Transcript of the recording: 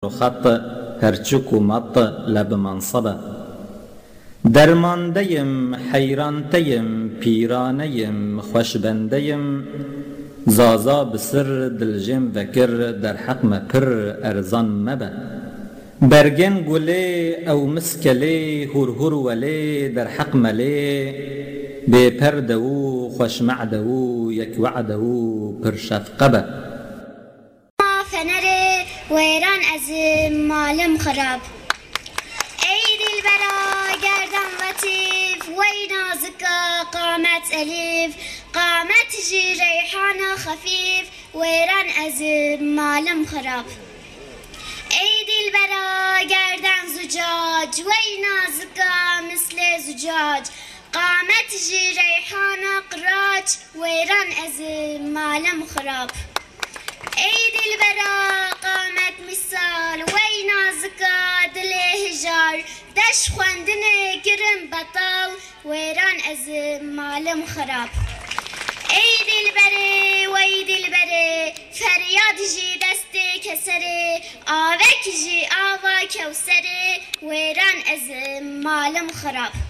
خط هرچک و مط لب منصبه درماندهیم حیرانتهیم پیرانهیم خوشبندهیم زازا بسر دلجم وکر در حق مپر ارزان مبه برگن گله او مسکله هر هر وله در حق مله بپرده و خوشمعده و یک وعده و پر شفقبه فنره ویران از مالم خراب ای دلبرا گردن لطیف وی نازکا قامت الیف قامت جی ریحان خفیف ویران از مالم خراب ای دلبرا گردن زجاج وی نازکا مثل زجاج قامت جی ریحان قراج ویران از مالم خراب ای دلبرا قامت مثال وی نازکا دل هجار دش خواندن گرم بطال ویران از مالم خراب ای دلبره وی دلبره فریاد جی دست کسره آوک جی آوا کوسره ویران از مالم خراب